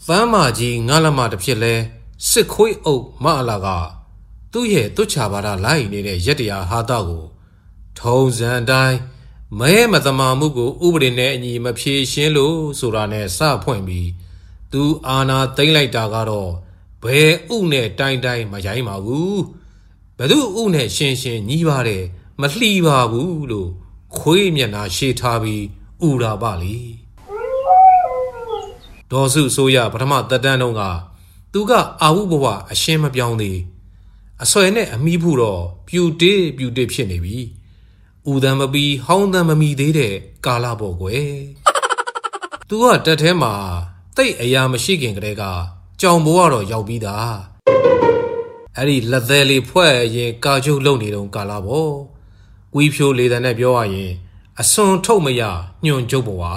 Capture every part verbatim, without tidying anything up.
သမ်းမာကြီးငါလမတစ်ဖြစ်လဲစစ်ခွေးအုပ်မအလာကသူ့ရဲ့တွချပါတာလိုက်နေတဲ့ရက်တရားဟာတာကိုထုံစံတိုင်းမဲမသမာမှုကိုဥပဒေနဲ့အညီမဖြေရှင်းလို့ဆိုတာနဲ့စဖွင့်ပြီးသူအာနာသိမ့်လိုက်တာကတော့ဘယ်ဥနဲ့တိုင်းတိုင်းမရိုင်းပါဘူးဘယ်သူဥနဲ့ရှင်းရှင်းညီးပါတယ်မလှီပါဘူးလို့ခွေးမျက်နှာရှေ့ထားပြီးဥရာပါလေဒေါ်စုဆိုရပထမတက်တန်းတုန်းကသူကအာဝုဘဝအရှင်းမပြောင်းသေးအဆွဲနဲ့အမိဖို့တော့ပြူတေးပြူတေးဖြစ်နေပြီဥဒံမပီဟောင်းတံမမီသေးတဲ့ကာလပေါ့ကွယ်သူကတက်ထဲမှာတိတ်အရာမရှိခင်ကတည်းကကြောင်ဘိုးကတော့ရောက်ပြီးသားအဲ့ဒီလက်သေးလေးဖွဲ့ရင်ကာချုပ်လုံနေတော့ကာလပေါ့ကွီးဖြိုးလေတံနဲ့ပြောရရင်အစွန်ထုတ်မရညွန်ကျုပ်ဘဝ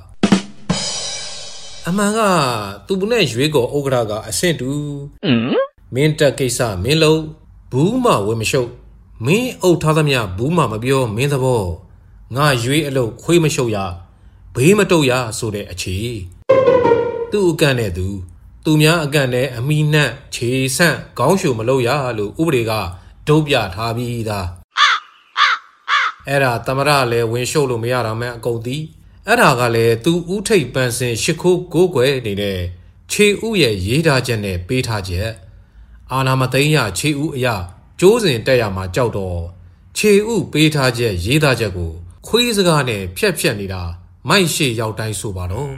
အမှန်ကသူ့နဲ့ရွေးကော်ဥက္ကရာကအဆင့်တူမင်းတက်ကိစ္စမင်းလုံးဘူးမှဝေမရှုပ်မင်းအုပ်ထားသမျှဘူးမှမပြောမင်းသဘောငါရွေးအလုပ်ခွေးမရှုပ်ရဘေးမတုတ်ရဆိုတဲ့အခြေသူ့အကန့်နဲ့သူသူများအကန့်နဲ့အမိနှံ့ခြေဆန့်ခေါင်းရှုံမလုပ်ရလို့ဥပဒေကဒုတ်ပြထားပြီးသားအဲ့ဒါသမရလည်းဝင်ရှုပ်လို့မရတာမှအကုန်သိအဲ့ဒါကလည်းသူဥထိတ်ပန်းစင်ရှ िख ိုးကိုးကွယ်နေတဲ့ခြေဥရဲ့ရေးထားချက်နဲ့ပေးထားချက်အာနာမသိန်းရခြေဥအရာကျိုးစင်တက်ရမှာကြောက်တော့ခြေဥပေးထားချက်ရေးထားချက်ကိုခွေးစကားနဲ့ဖြက်ဖြက်နေတာမိုက်ရှေရောက်တိုင်းဆိုပါတော့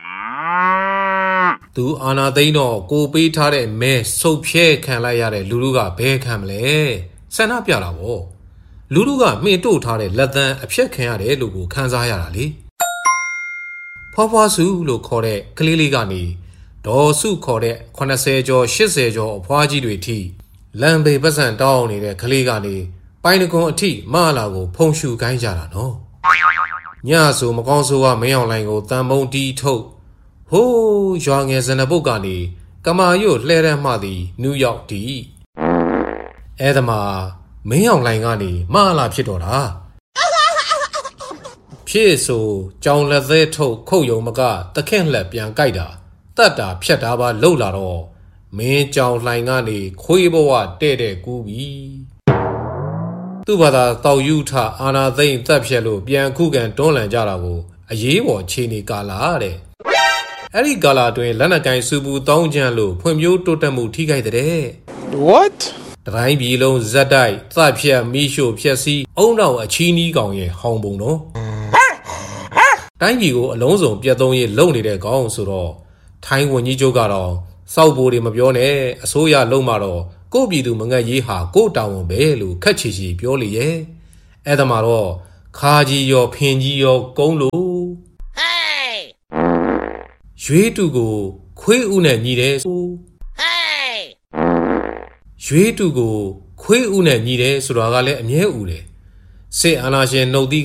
သူအာနာသိန်းတော့ကိုပေးထားတဲ့မဲဆုပ်ဖြဲခံလိုက်ရတဲ့လူလူကဘဲခံမလဲဆန္ဒပြတာပေါ့လူလူကမှင်တို့ထားတဲ့လက်သန်းအဖြက်ခံရတယ်လို့ကိုခံစားရတာလေဖွားဖွားစုလို့ခေါ်တဲ့ကလေးလေးကနေဒေါ်စုခေါ်တဲ့ခုနှစ်ဆယ်ကျော်ရှစ်ဆယ်ကျော်အဖွားကြီးတွေထိလမ်းပေပတ်စံတောင်းနေတဲ့ကလေးကနေပိုင်တကွန်အထိမအလာကိုဖုံရှူခိုင်းကြတာနော်ညဆိုမကောင်းဆိုးကမင်းအောင်လိုင်ကိုတန်မုံတီးထုတ်ဟိုးရွာငယ်စနပုတ်ကနေကမာရွတ်လှဲတန်းမှသည်နယူးယောက်တီအဲ့ဒါမှာမင်းအောင်လိုင်ကနေမအလာဖြစ်တော့တာဖြစ်ဆိုကြောင်လက်သေးထုတ်ခုတ်ယုံမကတခင့်လက်ပြန်ကြိုက်တာတတ်တာဖြတ်တာပါလှုပ်လာတော့မင်းကြောင်လှိုင်ကနေခွေးဘဝတဲ့တဲ့ကူးပြီသူ့ဘာသာတောက်ယူထအာနာသိမ့်သက်ဖြက်လို့ပြန်ခုခံတွန်းလှန်ကြတာကိုအရေးပေါ်ခြေနေကာလာတဲ့အဲ့ဒီကာလာအတွင်းလက်နက်ကိုင်စူပူတောင်းချမ်းလို့ဖွံ့ဖြိုးတိုးတက်မှုထိခိုက်တဲ့ What တိုင်းပြည်လုံးဇက်တိုက်သတ်ဖြက်မိရှို့ဖျက်ဆီးအုံနောက်အချီးနီးကောင်ရဲ့ဟောင်းပုံတော့တိုင်းပြည်ကိုအလုံးစုံပြတ်သုံးရေးလုပ်နေတဲ့ကောင်ဆိုတော့ထိုင်းဝန်ကြီးချုပ်ကတော့စောက်ဘိုးတွေမပြောနဲ့အစိုးရလုံးမှာတော့ကိုပြည်သူမငတ်ရေးဟာကိုတောင်းဝန်ပဲလို့ခက်ချီချီပြောလေရဲ့အဲ့ဒါမှာတော့ခါကြီးရောဖင်ကြီးရောကုန်းလို့ဟေးရွေးတူကိုခွေးဥနဲ့ညီတယ်ဆိုဟေးရွေးတူကိုခွေးဥနဲ့ညီတယ်ဆိုတာကလည်းအမြဲဥတယ်စစ်အာဏာရှင်နှုတ်သီး